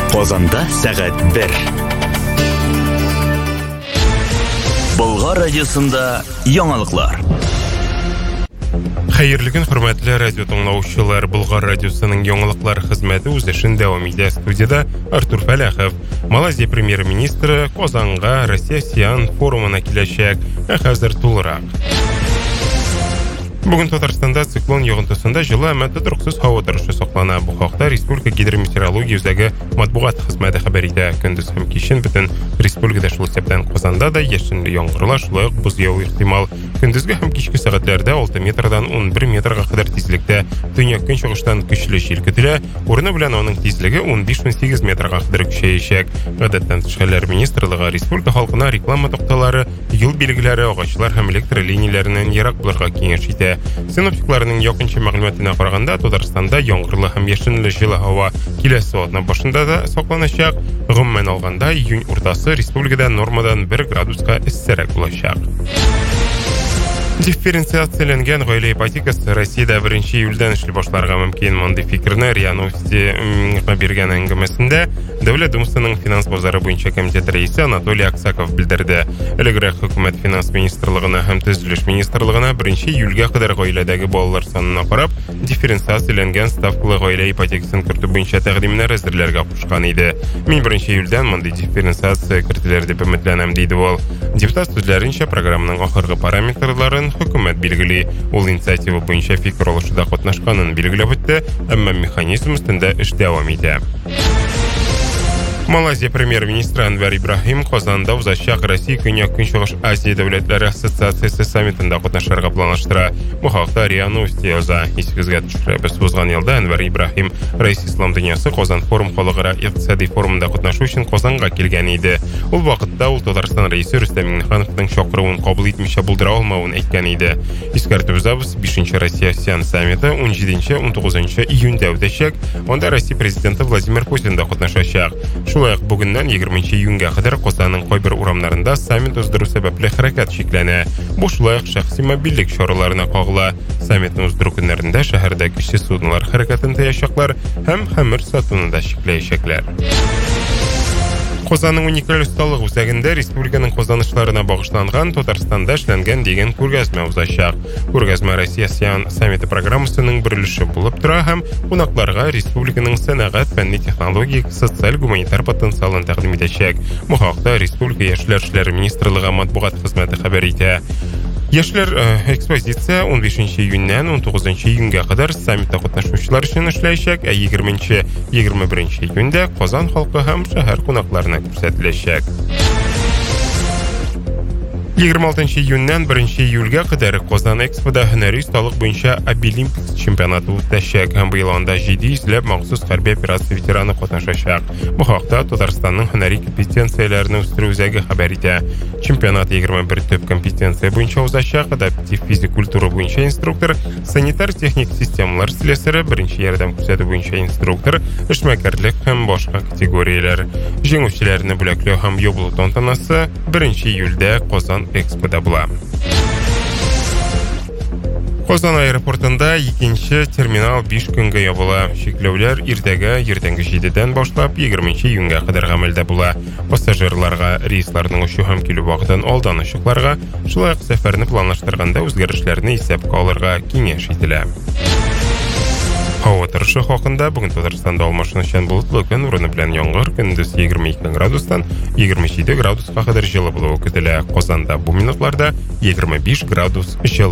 Казанда сәгать 1. Болгар радиосында яңалыклар. Хәерле көн, хөрмәтле радио тыңлаучылар. Болгар радиосының яңалыклар хезмәте үз эшен дәвам итә. Студияда Артур Фәләхов. Малайзия премьер-министры Казанга Россия-АСЕАН форумына киләчәк. Хәзер тулырак. Бүген Татарстанда циклон йогынтысында җылы һәм тотрыксыз һава торышы саклана. Бу хакта Республика гидрометеорология үзәге матбугат хезмәте хәбәр итә. Көндез һәм кичен бөтен республикада шул сәбәптән Казанда да яшенле яңгырлар, шулай ук боз яву ихтимал. Көндезге һәм кичке сәгатьләрдә 6 метрдан 11 метрга кадәр тизлектә төньяк-көнчыгыштан көчле җил көтелә. Урыны белән аның тизлеге 15-18 метрга кадәр көчәячәк. Гадәттән тыш хәлләр министрлыгы республика халкына реклама такталары, юл билгеләре, агачлар һәм электр линияләреннән ерак булырга киңәш итә. Синоптикларның якынча мәгълүматына караганда, Татарстанда яңгырлы һәм яшенле җылы һава киләсе атна башында да сакланачак. Гомумән алганда, июнь уртасы республикада нормадан 1 градуска эссәрәк булачак. Дифференциацияләнгән гаилә ипотекасы Россиядә 1 июльдән эшли башларга мөмкин. Мондый фикерне РИА Новости биргән әңгәмәсендә Дәүләт Думасының финанс базары буенча комитет рәисе Анатолий Аксаков белдерде. Элегрәк хөкүмәт финанс министрлыгына һәм төзелеш министрлыгына 1 июльгә кадәр гаиләдәге балалар санына карап, дифференциацияләнгән ставкалы гаилә ипотекасын кертү буенча тәкъдимнәр әзерләргә кушкан иде. Мин 1 июльдән мондый дифференциация кертелер дип өметләнәм, диде ул. Депутат сүзләренчә, программаның ахыргы параметрларын хөкүмәт билгели. Ул инициатива буенча фикер алышуда катнашканын билгеләп үтте, әмма механизм өстендә эш дәвам итә. Малайзия премьер-министры Анвар Ибрахим Казанда узачак Россия Көньяк-Көнчыгыш Азия дәүләтләре ассоциациясе саммитында катнашырга планлаштыра. Бу хакта РИА Новости яза. Исегезгә төшерәбез. Узган елда Анвар Ибрахим Рәис Ислам дөньясы Казан форум халыкара икътисади форумында катнашу өчен Казанга килгән иде. Ул вакытта ул Татарстан рәисе Рөстәм Миңнехановның чакыруын кабул итмичә булдыра алмавын әйткән иде. Искәртеп узабыз, 5-нче Россия-АСЕАН саммиты 17-19 июньдә үтәчәк. Анда Россия президенты Владимир Путин да катнашачак. Шулай ук бүгеннән 20 июньгә кадәр Казанның кайбер урамнарында саммит уздыру сәбәпле хәрәкәт шикләнә. Бу шулай ук шәхси мобильлек чараларына кагыла. Саммитны уздыру көннәрендә шәһәрдә кече суднолар хәрәкәтен тыячаклар һәм хәмер сатуны да шикләячәкләр. Казанның уникаль осталык үзәгендә республиканың казанышларына багышланган Татарстанда эшләнгән дигән күргәзмә узачак. Күргәзмә Россия-АСЕАН саммиты программасының бер өлеше булып тора һәм кунакларга республиканың сәнәгать, фәнни, технологик, социаль, гуманитар потенциалын тәкъдим итәчәк. Бу хакта Республика яшьләр эшләре министрлыгы матбугат хезмәте хәбәр итә. Яшьләр экспозиция 15 июньнән 19 июньгә кадәр саммитта катнашучылар өчен эшләячәк, 20-21 июньдә Казан халкы һәм шәһәр кунакларына күрсәтеләчәк. 26 июньнән 1 июльгә кадәр Казан Экспода һөнәри осталык буенча Обилимпикс чемпионаты үтәчәк һәм быел анда 700 махсус хәрби операция ветераны катнашачак. Бу хакта Татарстанның һөнәри компетенцияләрен үстерү үзәге хәбәр итә. Чемпионат 21 төп компетенция буенча узачак. Адаптив физик культура буенча инструктор, санитар-техник системалар слесаре, беренче ярдәм күрсәтү буенча инструктор, эшмәкәрлек һәм башка категорияләр. Җиңүчеләрне бүләкләү һәм ябылу тантанасы 1 июльдә Казан Экспода була. Казан аэропортында 2-нче терминал 5 көнгә ябыла. Шикләүләр иртәгә 7-дән башлап 20 июньгә кадәр гамәлдә була. Пассажирларга рейсларның очу һәм килү вакытын алдан ачыкларга, шулай ук сәфәрне планлаштырганда үзгәрешләрне исәпкә алырга киңәш ителә. Һава торышы хакында бүген Татарстанда алмашынучан болытлы көн, урыны белән яңгыр, көндез 22 градустан 27 градуска кадәр җылы булуы көтелә. Казанда бу минутларда 25 градус җылы.